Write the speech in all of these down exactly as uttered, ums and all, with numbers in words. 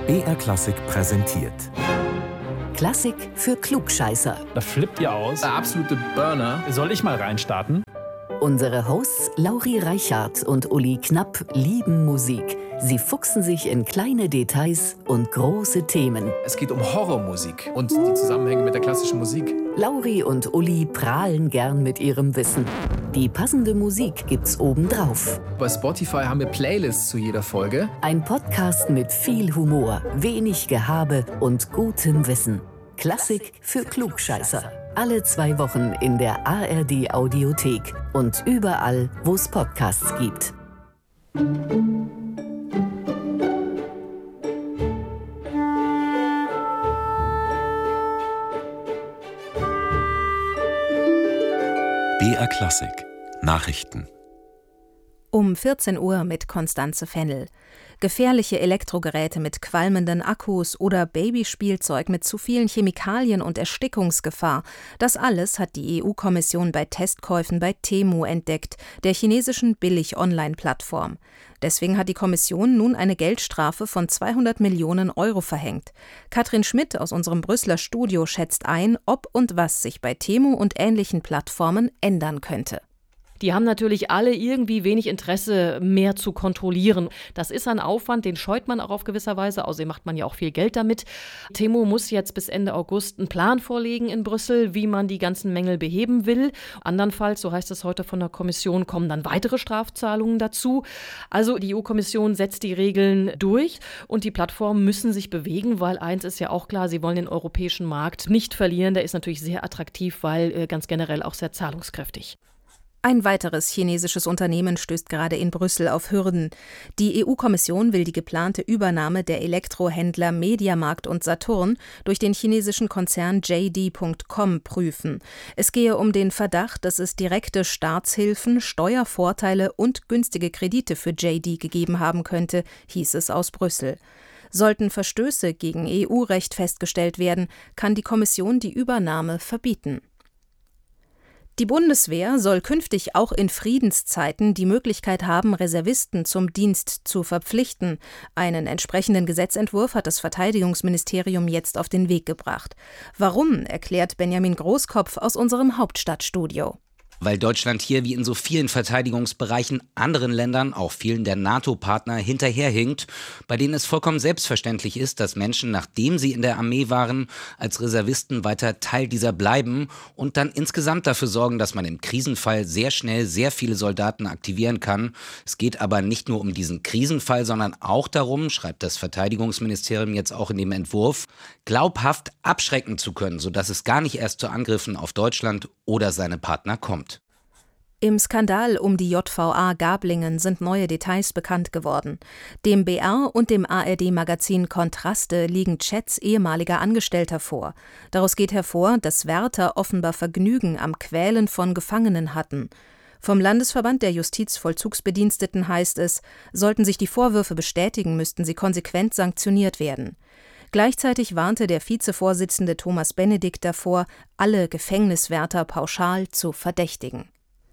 B R Klassik präsentiert. Klassik für Klugscheißer. Da flippt ihr aus. Der absolute Burner. Soll ich mal reinstarten? Unsere Hosts Lauri Reichardt und Uli Knapp lieben Musik. Sie fuchsen sich in kleine Details und große Themen. Es geht um Horrormusik und die Zusammenhänge mit der klassischen Musik. Lauri und Uli prahlen gern mit ihrem Wissen. Die passende Musik gibt's obendrauf. Bei Spotify haben wir Playlists zu jeder Folge. Ein Podcast mit viel Humor, wenig Gehabe und gutem Wissen. Klassik für Klugscheißer. Alle zwei Wochen in der A R D Audiothek und überall, wo es Podcasts gibt. B R Klassik Nachrichten. Um vierzehn Uhr mit Constanze Fennel. Gefährliche Elektrogeräte mit qualmenden Akkus oder Babyspielzeug mit zu vielen Chemikalien und Erstickungsgefahr. Das alles hat die E U-Kommission bei Testkäufen bei Temu entdeckt, der chinesischen Billig-Online-Plattform. Deswegen hat die Kommission nun eine Geldstrafe von zweihundert Millionen Euro verhängt. Katrin Schmidt aus unserem Brüsseler Studio schätzt ein, ob und was sich bei Temu und ähnlichen Plattformen ändern könnte. Die haben natürlich alle irgendwie wenig Interesse, mehr zu kontrollieren. Das ist ein Aufwand, den scheut man auch auf gewisser Weise. Außerdem macht man ja auch viel Geld damit. Temu muss jetzt bis Ende August einen Plan vorlegen in Brüssel, wie man die ganzen Mängel beheben will. Andernfalls, so heißt es heute von der Kommission, kommen dann weitere Strafzahlungen dazu. Also die E U-Kommission setzt die Regeln durch und die Plattformen müssen sich bewegen, weil eins ist ja auch klar, sie wollen den europäischen Markt nicht verlieren. Der ist natürlich sehr attraktiv, weil äh, ganz generell auch sehr zahlungskräftig. Ein weiteres chinesisches Unternehmen stößt gerade in Brüssel auf Hürden. Die E U-Kommission will die geplante Übernahme der Elektrohändler Mediamarkt und Saturn durch den chinesischen Konzern J D Punkt com prüfen. Es gehe um den Verdacht, dass es direkte Staatshilfen, Steuervorteile und günstige Kredite für J D gegeben haben könnte, hieß es aus Brüssel. Sollten Verstöße gegen E U-Recht festgestellt werden, kann die Kommission die Übernahme verbieten. Die Bundeswehr soll künftig auch in Friedenszeiten die Möglichkeit haben, Reservisten zum Dienst zu verpflichten. Einen entsprechenden Gesetzentwurf hat das Verteidigungsministerium jetzt auf den Weg gebracht. Warum, erklärt Benjamin Großkopf aus unserem Hauptstadtstudio. Weil Deutschland hier wie in so vielen Verteidigungsbereichen anderen Ländern, auch vielen der NATO-Partner, hinterherhinkt, bei denen es vollkommen selbstverständlich ist, dass Menschen, nachdem sie in der Armee waren, als Reservisten weiter Teil dieser bleiben und dann insgesamt dafür sorgen, dass man im Krisenfall sehr schnell sehr viele Soldaten aktivieren kann. Es geht aber nicht nur um diesen Krisenfall, sondern auch darum, schreibt das Verteidigungsministerium jetzt auch in dem Entwurf, glaubhaft abschrecken zu können, sodass es gar nicht erst zu Angriffen auf Deutschland oder seine Partner kommt. Im Skandal um die J V A Gablingen sind neue Details bekannt geworden. Dem B R und dem A R D-Magazin Kontraste liegen Chats ehemaliger Angestellter vor. Daraus geht hervor, dass Wärter offenbar Vergnügen am Quälen von Gefangenen hatten. Vom Landesverband der Justizvollzugsbediensteten heißt es, sollten sich die Vorwürfe bestätigen, müssten sie konsequent sanktioniert werden. Gleichzeitig warnte der Vizevorsitzende Thomas Benedikt davor, alle Gefängniswärter pauschal zu verdächtigen.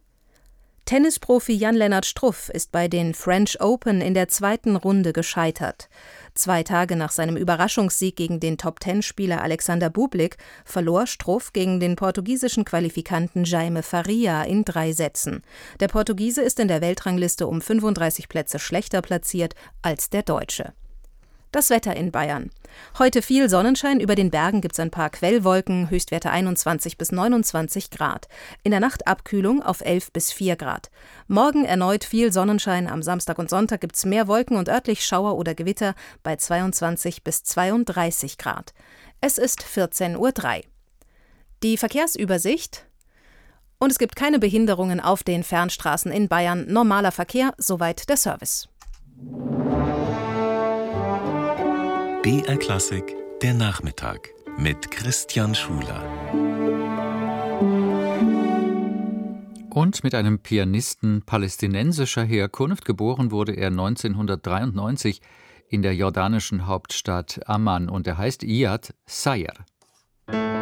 Tennisprofi Jan-Lennart Struff ist bei den French Open in der zweiten Runde gescheitert. Zwei Tage nach seinem Überraschungssieg gegen den Top-Ten-Spieler Alexander Bublik verlor Struff gegen den portugiesischen Qualifikanten Jaime Faria in drei Sätzen. Der Portugiese ist in der Weltrangliste um fünfunddreißig Plätze schlechter platziert als der Deutsche. Das Wetter in Bayern. Heute viel Sonnenschein, über den Bergen gibt es ein paar Quellwolken, Höchstwerte einundzwanzig bis neunundzwanzig Grad. In der Nacht Abkühlung auf elf bis vier Grad. Morgen erneut viel Sonnenschein, am Samstag und Sonntag gibt es mehr Wolken und örtlich Schauer oder Gewitter bei zweiundzwanzig bis zweiunddreißig Grad. Es ist vierzehn Uhr drei. Die Verkehrsübersicht. Und es gibt keine Behinderungen auf den Fernstraßen in Bayern. Normaler Verkehr, soweit der Service. B R Klassik, der Nachmittag mit Christian Schuler. Und mit einem Pianisten palästinensischer Herkunft, geboren wurde er neunzehnhundertdreiundneunzig in der jordanischen Hauptstadt Amman und er heißt Iyad Sayar.